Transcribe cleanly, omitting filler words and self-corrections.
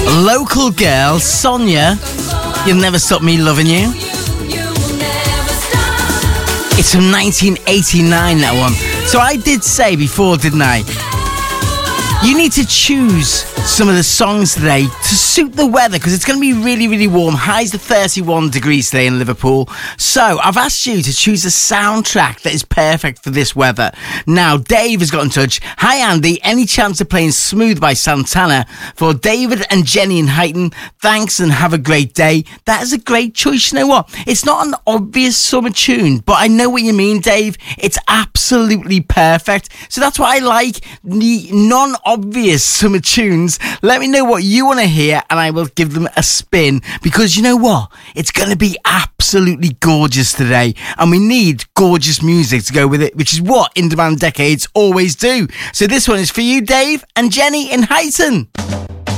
Local girl, Sonia, You'll Never Stop Me Loving You. It's from 1989, that one. So I did say before, didn't I? You need to choose some of the songs today to suit the weather, because it's going to be really, really warm. Highs to 31 degrees today in Liverpool. So I've asked you to choose a soundtrack that is perfect for this weather. Now, Dave has got in touch. Hi, Andy. Any chance of playing Smooth by Santana for David and Jenny in Huyton? Thanks and have a great day. That is a great choice. You know what? It's not an obvious summer tune, but I know what you mean, Dave. It's absolutely perfect. So that's what I like, the non-obvious summer tunes. Let me know what you want to hear and I will give them a spin, because you know what? It's going to be absolutely gorgeous today and we need gorgeous music to go with it, which is what In Demand Decades always do. So this one is for you, Dave and Jenny in Huyton.